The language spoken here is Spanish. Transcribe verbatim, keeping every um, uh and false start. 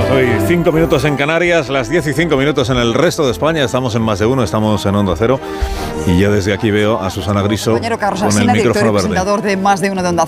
Hoy cinco minutos en Canarias, las diez y cinco minutos en el resto de España. Estamos en Más de Uno, estamos en Onda Cero. Y ya desde aquí veo a Susana Griso Compañero Carlos con Alsina, el micrófono director y verde. presentador de Más de Uno de Onda